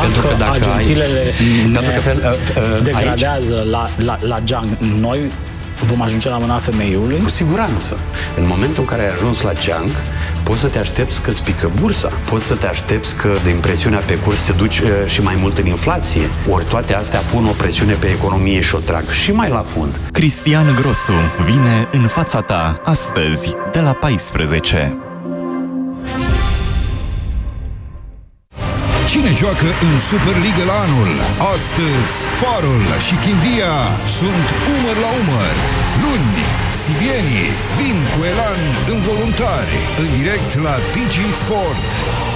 Pentru că dacă agențiile degradează aici, la Junk, noi vom ajunge la mâna femeiului? Cu siguranță. În momentul în care ai ajuns la Junk, poți să te aștepți că îți pică bursa. Poți să te aștepți că de impresiunea pe curs se duci și mai mult în inflație. Ori toate astea pun o presiune pe economie și o trag și mai la fund. Cristian Grosu vine în fața ta astăzi de la 14. Cine joacă în Superliga la anul? Astăzi, Farul și Chindia sunt umăr la umăr. Luni, sibienii vin cu elan involuntari în direct la Digi Sport.